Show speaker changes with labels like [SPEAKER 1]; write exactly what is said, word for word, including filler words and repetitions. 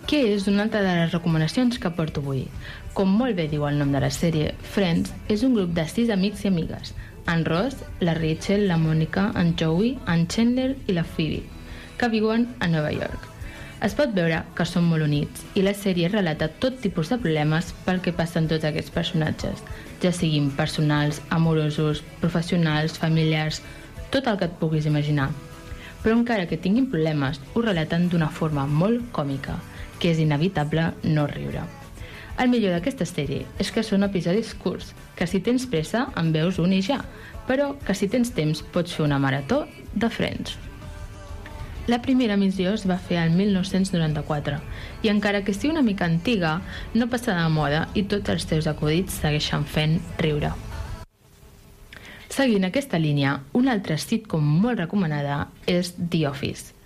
[SPEAKER 1] Què és una altra de les recomanacions que porto avui? Com molt bé diu el nom de la sèrie, Friends és un grup de sis amics i amigues. En Ross, la Rachel, la Mònica, en Joey, en Chandler i la Phoebe, que viuen a Nova York. Es pot veure que són molt units i la sèrie relata tot tipus de problemes pel que passen tots aquests personatges, ja siguin personals, amorosos, professionals, familiars, tot el que et puguis imaginar. Però encara que tinguin problemes, ho relaten d'una forma molt còmica, que és inevitable no riure. El millor d'aquesta sèrie és que són episodis curts, que si tens pressa en veus un i ja, però que si tens temps pots fer una marató de Friends. La primera emissió es va fer al mil nou-cents noranta-quatre i encara que sigui una mica antiga, no passa de moda i tots els teus acudits segueixen fent riure. Seguint aquesta línia, una altra sitcom molt recomanada és The Office.